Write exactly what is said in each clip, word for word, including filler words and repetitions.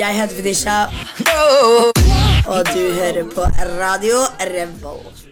Jeg heter Fetisha, og du hører på Radio Revolt.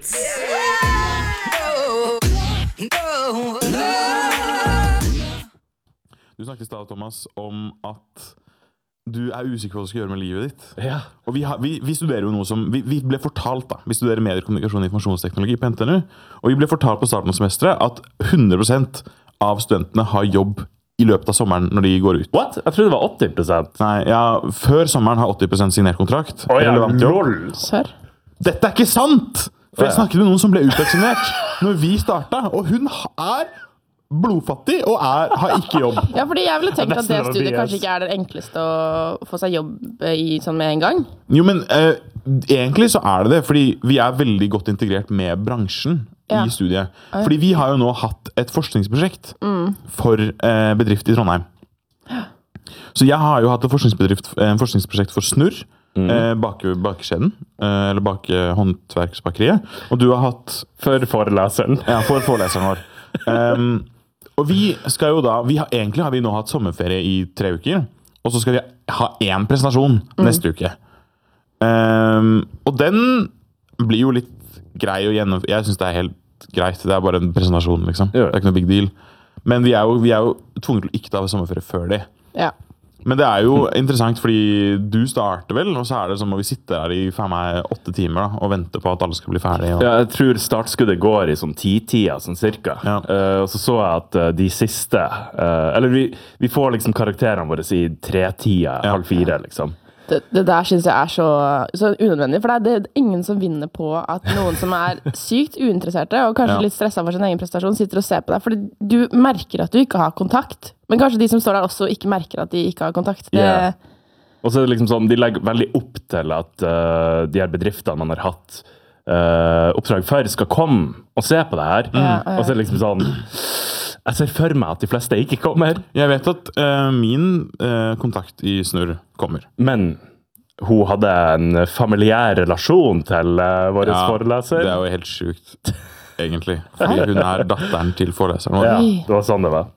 Du snakket i stad, Thomas, om at du er usikker på hva du skal gjøre med livet ditt. Ja. Og vi, har, vi, vi studerer jo noe som, vi, vi ble fortalt da, vi studerer medier, kommunikasjon og informasjonsteknologi på N T N U, og vi ble fortalt på starten av semesteret at hundre prosent av studentene har jobb i løpet av sommeren når de går ut. What? Jeg trodde det var åtti prosent. Nei, ja, før sommeren har åtti prosent signert kontrakt. Å ja, Relevant jobb. lol. Sør. Dette er ikke sant! For jeg Ja. snakket med noen som ble uteksaminert når vi startet, og hun er blodfattig og er, har ikke jobb. Ja, fordi jeg ville tenkt Ja, at det nesten var studiet B S. kanskje ikke er det enkleste å få seg jobb i sånn med en gang. Jo, men eh, egentlig så er det det, fordi vi er veldig godt integrert med bransjen Ja. i studiet. Fordi vi har jo nå hatt et forskningsprosjekt Mm. for eh, bedrift i Trondheim. Så jeg har jo hatt et forskningsbedrift, en forskningsprosjekt for Snurr, Mm. eh, bak, bakkjeden, eh, eller bak eh, håndverksbakeriet. Og du har hatt For foreleseren. Ja, for foreleseren vår. Um, og vi skal jo da vi har, Egentlig har vi nå hatt sommerferie i tre uker, og så skal vi ha én presentasjon neste uke. Um, og den blir jo litt grei å gjennomføre. Jeg synes det er helt greit. Det er bare en presentasjon, liksom. Ja. Det er ikke noe big deal. Men vi er jo, vi er jo tvunget til å ikke ta sommerferie før det. Ja. Men det er jo interessant, fordi du starter vel, og så er det som å vi sitter her i faen meg åtte timer da, og venter på at alle skal bli ferdige. Og... Ja, jeg tror startskuddet går i sånn ti-tida, sånn cirka. Ja. Eh, og så så jeg at eh, de siste, eh, eller vi, vi får liksom karakterene våre i tre-tida, Ja. halv fire, liksom. Det, det der synes jeg er så, så unødvendig, for det er, det er ingen som vinner på at noen som er sykt uinteresserte, og kanskje Ja. litt stresset for sin egen prestasjon, sitter og ser på deg, fordi du merker at du ikke har kontakt. Men kanskje de som står der også ikke merker at de ikke har kontakt. Det, Ja. Og så er det liksom sånn, de legger veldig opp til at eh, de her bedriftene man har hatt eh, oppdrag for skal komme og se på det her. Ja, ja. Og så er det liksom sånn, jeg ser for meg at de fleste ikke kommer, Jeg vet at eh, min eh, kontakt i Snurr kommer. men hun hadde en familiær relasjon til uh, vår Ja, foreleser. Det er jo helt sjukt, egentlig. Fordi hun er datteren til foreleseren vår. Ja, Oi. det var sånn det var.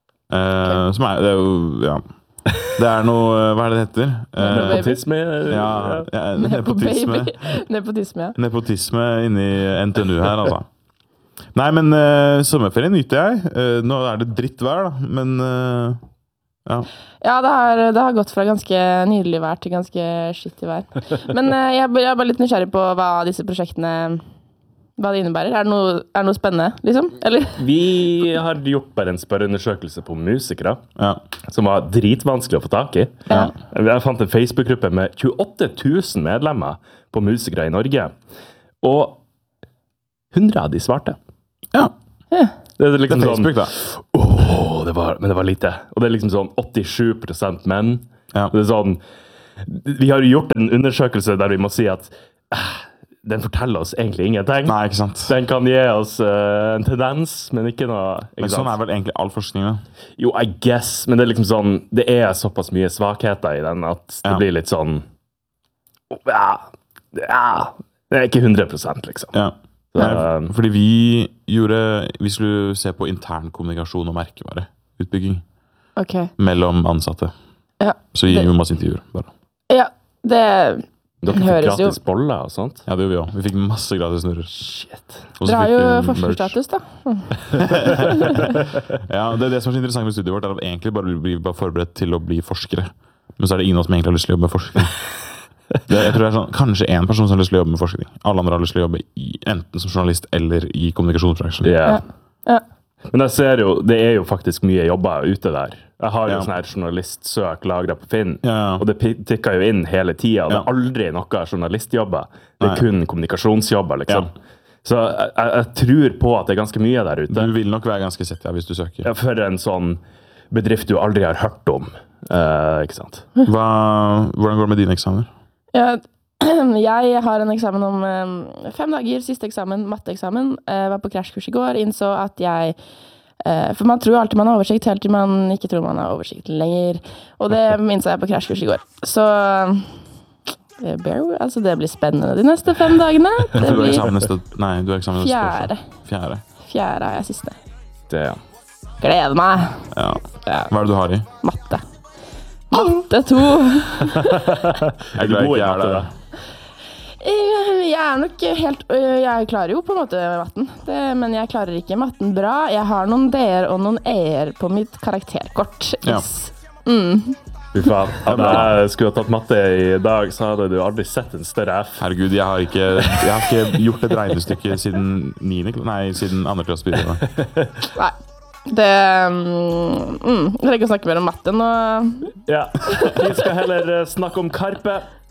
Eh, som er, det er jo, ja. Det er noe, hva er det det heter? Eh, Nepotisme. ja, ja, nepotisme. Nepo- Nepotisme, ja. Nepotisme inni N T N U her, altså. Nei, men uh, sommerferie nyter jeg. Eh, nå er det drittvær, da, men eh, ja. Ja, det har, det har gått fra ganske nydelig vær til ganske skittig vær. Men eh, jeg, jeg er bare litt nysgjerrig på hva disse prosjektene hva det innebærer. Er det noe, er det noe spennende, liksom? Eller? Vi har gjort bare en spørreundersøkelse på musikere, Ja. som var dritvanskelig å få tak i. Ja. Jeg fant en Facebook-gruppe med tjueåtte tusen medlemmer på musikere i Norge. Og hundre av de svarte. ja. Det er Det liksom er sånn, Facebook, da. åh, det var, men det var lite. Og det er liksom sånn åttisju prosent menn. Ja. Det er sånn, vi har gjort en undersøkelse der vi må si at eh, den forteller oss egentlig ingenting. Nei, ikke sant. Den kan gi oss eh, en tendens, men ikke noe. Ikke Men sånn sant? er vel egentlig all forskning, da. Jo, I guess, men det er liksom sånn, det er såpass mye svakheter i den at det Ja. blir litt sånn, ja, ja, det er ikke hundre prosent liksom. Ja. Så, Nei, fordi vi gjorde Vi skulle se på intern kommunikasjon og merkevareutbygging Ok. mellom ansatte. Ja, Så vi Det- gjorde masse intervjuer, bare. ja det dere fikk høres jo... gratis boller og sånt. Ja, det gjorde vi også. Vi fikk masse gratis snurrer. Shit. Og så Dere har fikk jo vi merch. forskerstatus, da. Ja, det er det som er så interessant med studiet vårt, er at egentlig bare blir vi bare forberedt til å bli forskere. Men så er det ingen av oss som egentlig har lyst til å jobbe med forskning. Det, jeg tror det er sånn, kanskje én person som har lyst til å jobbe med forskning. Alle andre har lyst til å jobbe i, enten som journalist eller i kommunikasjonsbransjen. Ja. Ja. Men jeg ser jo, det er jo faktisk mye jobber ute der. Jeg har jo Ja. sånn her journalistsøk lagret på Finn, Ja, ja. og det pi- tikker jo inn hele tiden. Det Ja. er aldri noe journalistjobber. Det er Nei. kun kommunikasjonsjobber, liksom. Ja. Så jeg, jeg, jeg tror på at det er ganske mye der ute. Du vil nok være ganske sett, ja, hvis du søker. Ja, for en sånn bedrift du aldri har hørt om. Eh, ikke sant? Hva, hvordan går det med dine eksamener? Ja, jeg har en eksamen om eh, fem dager, siste eksamen, matteeksamen. Jeg var på krasjkurs i går, innså at jeg eh, for man tror alltid man har oversikt, helt til man ikke tror man har oversikt lenger. Og det innså jeg på krasjkurs i går. Så eh, bear, altså det blir spennende de neste fem dagene. Det Du har blir eksamen neste Nei, du har eksamen neste fjerde. torsdag. Fjerde. Fjerde er jeg siste. Det, Gleder meg. Ja. Ja, Hva er det du har i? matte. Matte to. Jeg er glad God i ikke jeg er matte, det. da. Eh, Jeg er nok helt øh, Jeg klarer jo på en måte matten, det, men jeg klarer ikke matten bra. Jeg har noen D-er og noen E-er på mitt karakterkort. Ja. Yes. Mm. Fy faen. Hadde jeg skulle ha tatt matte i dag, så hadde du aldri sett en større F. Herregud, jeg har ikke, jeg har ikke gjort et regnestykke siden niende, nei, siden andre klasse begynte. Nei. Det mm, mm, Jeg trenger ikke å snakke mer om matte nå. Ja. Vi skal heller eh, snakke om Karpe.